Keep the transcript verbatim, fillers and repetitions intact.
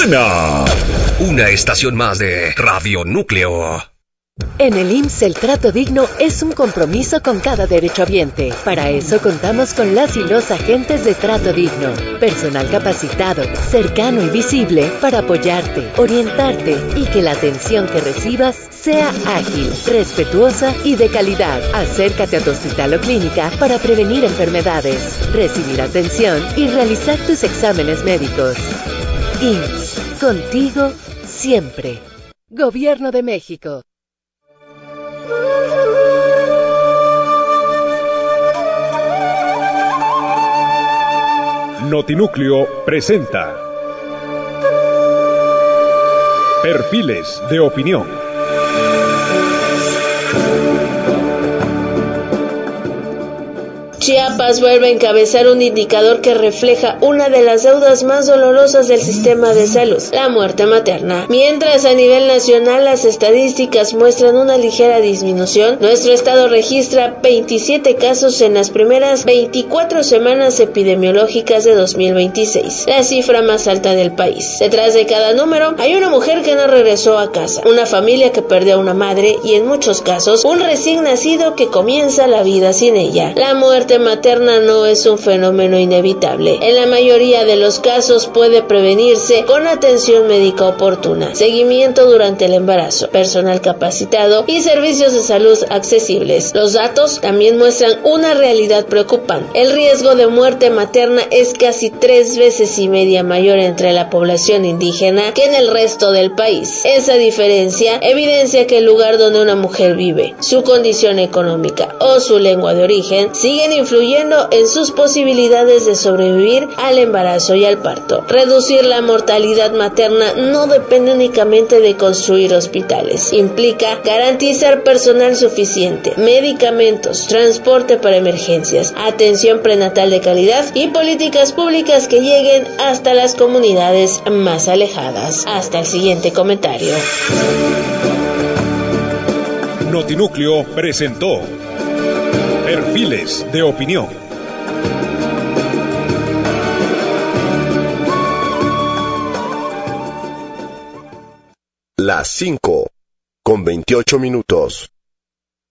Buena. Una estación más de Radio Núcleo. En el I M S S el trato digno es un compromiso con cada derechohabiente. Para eso contamos con las y los agentes de Trato Digno. Personal capacitado, cercano y visible para apoyarte, orientarte y que la atención que recibas sea ágil, respetuosa y de calidad. Acércate a tu hospital o clínica para prevenir enfermedades, recibir atención y realizar tus exámenes médicos. I M S S, contigo siempre. Gobierno de México. Notinúcleo presenta Perfiles de Opinión. Chiapas vuelve a encabezar un indicador que refleja una de las deudas más dolorosas del sistema de salud, la muerte materna. Mientras a nivel nacional las estadísticas muestran una ligera disminución, nuestro estado registra veintisiete casos en las primeras veinticuatro semanas epidemiológicas de dos mil veintiséis, la cifra más alta del país. Detrás de cada número hay una mujer que no regresó a casa, una familia que perdió a una madre y en muchos casos un recién nacido que comienza la vida sin ella. La muerte materna no es un fenómeno inevitable. En la mayoría de los casos puede prevenirse con atención médica oportuna, seguimiento durante el embarazo, personal capacitado y servicios de salud accesibles. Los datos también muestran una realidad preocupante. El riesgo de muerte materna es casi tres veces y media mayor entre la población indígena que en el resto del país. Esa diferencia evidencia que el lugar donde una mujer vive, su condición económica o su lengua de origen siguen influyendo en sus posibilidades de sobrevivir al embarazo y al parto. Reducir la mortalidad materna no depende únicamente de construir hospitales. Implica garantizar personal suficiente, medicamentos, transporte para emergencias, atención prenatal de calidad y políticas públicas que lleguen hasta las comunidades más alejadas. Hasta el siguiente comentario. Notinúcleo presentó Perfiles de Opinión. Las cinco con veintiocho minutos.